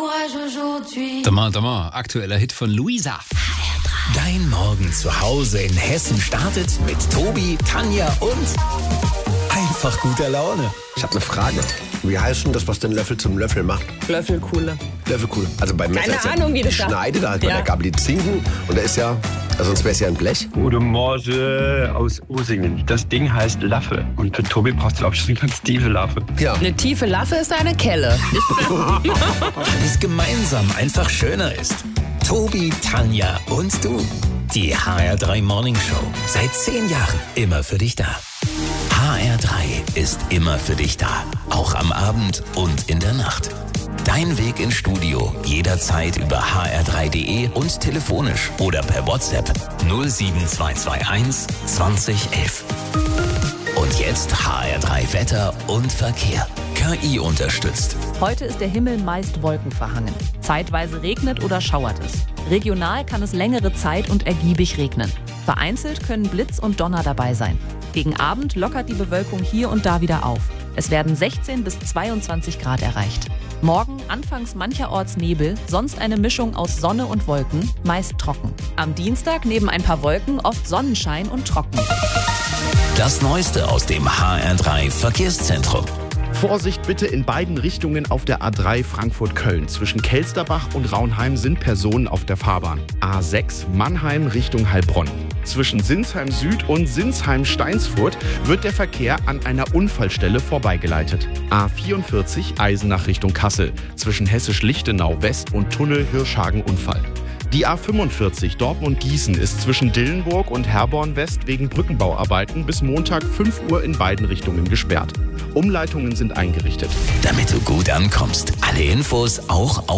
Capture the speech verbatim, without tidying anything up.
Demain, demain, aktueller Hit von Luisa. Dein Morgen zu Hause in Hessen startet mit Tobi, Tanja und einfach guter Laune. Ich habe eine Frage. Wie heißt denn das, was den Löffel zum Löffel macht? Löffelkuhle. Löffelkuhle. Also beim Messer Keine ist ja Ahnung, wie das sagt. schneidet, da hat bei Ja. der Gabel die Zinken und da ist ja, also sonst wäre es ja ein Blech. Guten Morgen aus Usingen. Das Ding heißt Laffe. Und für Tobi brauchst du, glaube ich, eine ganz tiefe Laffe. Ja. Eine tiefe Laffe ist eine Kelle. Weil es gemeinsam einfach schöner ist. Tobi, Tanja und du. Die H R drei Morning Show. Seit zehn Jahren immer für dich da. H R drei ist immer für dich da. Auch am Abend und in der Nacht. Dein Weg ins Studio jederzeit über h r drei punkt d e und telefonisch oder per WhatsApp null sieben zwei zwei eins zwanzig elf. Und jetzt H R drei Wetter und Verkehr. K I unterstützt. Heute ist der Himmel meist wolkenverhangen. Zeitweise regnet oder schauert es. Regional kann es längere Zeit und ergiebig regnen. Vereinzelt können Blitz und Donner dabei sein. Gegen Abend lockert die Bewölkung hier und da wieder auf. Es werden sechzehn bis zweiundzwanzig Grad erreicht. Morgen anfangs mancherorts Nebel, sonst eine Mischung aus Sonne und Wolken, meist trocken. Am Dienstag neben ein paar Wolken oft Sonnenschein und trocken. Das Neueste aus dem H R drei Verkehrszentrum. Vorsicht bitte in beiden Richtungen auf der A drei Frankfurt-Köln. Zwischen Kelsterbach und Raunheim sind Personen auf der Fahrbahn. A sechs Mannheim Richtung Heilbronn. Zwischen Sinsheim Süd und Sinsheim-Steinsfurt wird der Verkehr an einer Unfallstelle vorbeigeleitet. A vierundvierzig Eisenach Richtung Kassel. Zwischen Hessisch-Lichtenau West und Tunnel Hirschhagen Unfall. Die A fünfundvierzig Dortmund-Gießen ist zwischen Dillenburg und Herborn West wegen Brückenbauarbeiten bis Montag fünf Uhr in beiden Richtungen gesperrt. Umleitungen sind eingerichtet. Damit du gut ankommst. Alle Infos auch auf